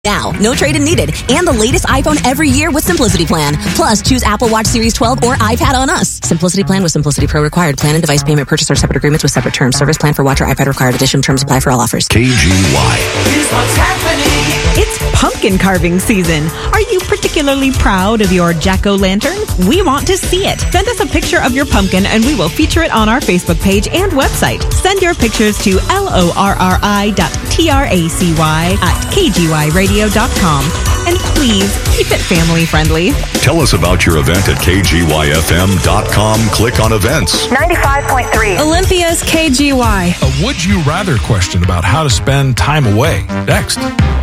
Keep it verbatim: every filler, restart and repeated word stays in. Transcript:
Now, no trade-in needed, and the latest iPhone every year with Simplicity Plan. Plus, choose Apple Watch Series twelve or iPad on us. Simplicity Plan with Simplicity Pro required. Plan and device payment purchase or separate agreements with separate terms. Service plan for watch or iPad required. Additional terms apply for all offers. K G Y. Here's what's happening. It's pumpkin carving season. Are you particularly proud of your jack-o'-lantern? We want to see it. Send us a picture of your pumpkin and we will feature it on our Facebook page and website. Send your pictures to L-O-R-R-I dot T-R-A-C-Y at K G Y radio dot com. And please, keep it family friendly. Tell us about your event at K G Y F M dot com. Click on events. ninety-five point three. Olympia's K G Y. A would you rather question about how to spend time away. Next.